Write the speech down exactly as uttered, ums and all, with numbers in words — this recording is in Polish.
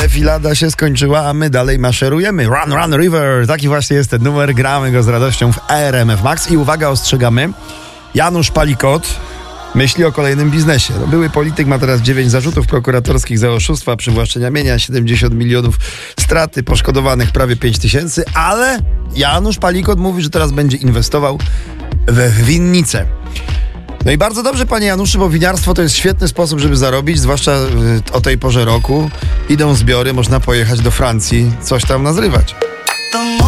Defilada się skończyła, a my dalej maszerujemy. Run, run, river. Taki właśnie jest ten numer. Gramy go z radością w R M F Max. I uwaga, ostrzegamy. Janusz Palikot myśli o kolejnym biznesie. No, były polityk ma teraz dziewięć zarzutów prokuratorskich za oszustwa, przywłaszczenia mienia, siedemdziesiąt milionów straty, poszkodowanych prawie pięć tysięcy, ale Janusz Palikot mówi, że teraz będzie inwestował we winnice. No i bardzo dobrze, panie Januszu, bo winiarstwo to jest świetny sposób, żeby zarobić, zwłaszcza o tej porze roku. Idą zbiory, można pojechać do Francji, coś tam nazrywać.